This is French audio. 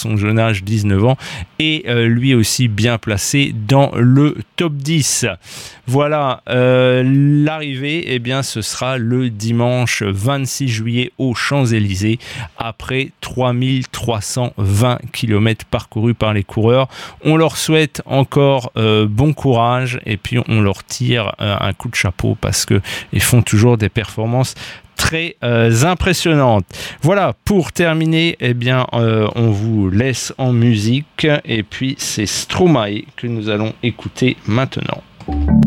son jeune âge, 19 ans, est lui aussi bien placé dans le top 10. Voilà, l'arrivée, eh bien, ce sera le dimanche 26 juillet aux Champs-Élysées, après 3320 km parcourus par les coureurs. On leur souhaite encore bon courage et puis on leur tire un coup de chapeau parce qu'ils font toujours des performances très impressionnantes. Voilà, pour terminer, eh bien, on vous laisse en musique et puis c'est Stromae que nous allons écouter maintenant.